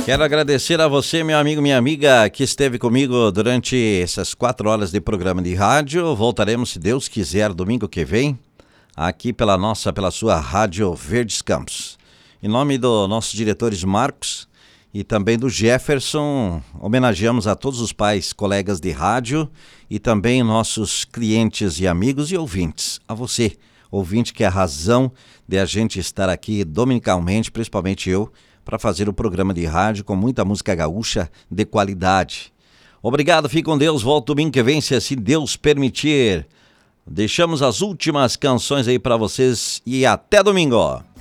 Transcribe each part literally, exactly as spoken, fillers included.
Quero agradecer a você, meu amigo, minha amiga, que esteve comigo durante essas quatro horas de programa de rádio. Voltaremos, se Deus quiser, domingo que vem, aqui pela nossa, pela sua Rádio Verdes Campos. Em nome dos nossos diretores Marcos e também do Jefferson, homenageamos a todos os pais, colegas de rádio e também nossos clientes e amigos e ouvintes. A você, ouvinte, que é a razão de a gente estar aqui dominicalmente, principalmente eu, para fazer o programa de rádio com muita música gaúcha de qualidade. Obrigado, fique com Deus, volto domingo que vem, se assim Deus permitir. Deixamos as últimas canções aí para vocês e até domingo.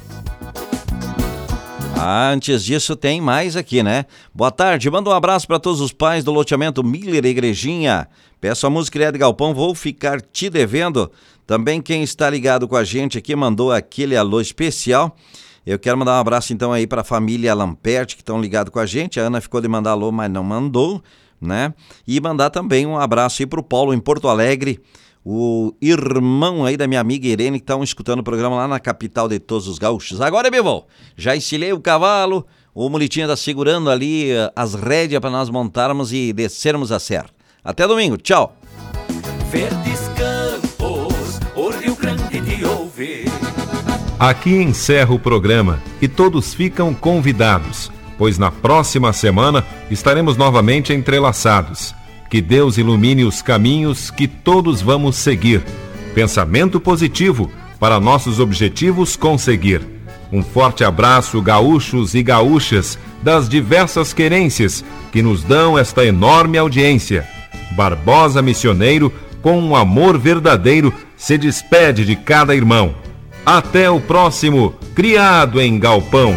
Antes disso tem mais aqui, né? Boa tarde, manda um abraço para todos os pais do loteamento Miller Igrejinha. Peço a música Criada de Galpão, Vou Ficar Te Devendo. Também quem está ligado com a gente aqui mandou aquele alô especial. Eu quero mandar um abraço então aí para a família Lamperti, que estão ligados com a gente. A Ana ficou de mandar alô, mas não mandou, né? E mandar também um abraço aí para o Paulo em Porto Alegre, o irmão aí da minha amiga Irene, que estão escutando o programa lá na capital de todos os gaúchos. Agora, Bivo, já ensilhei o cavalo, o Mulitinha está segurando ali as rédeas para nós montarmos e descermos a serra. Até domingo, tchau! Verdes Campos, o Rio Grande te ouve. Aqui encerra o programa e todos ficam convidados, pois na próxima semana estaremos novamente entrelaçados. Que Deus ilumine os caminhos que todos vamos seguir. Pensamento positivo para nossos objetivos conseguir. Um forte abraço, gaúchos e gaúchas das diversas querências que nos dão esta enorme audiência. Barbosa Missioneiro, com um amor verdadeiro, se despede de cada irmão. Até o próximo Criado em Galpão.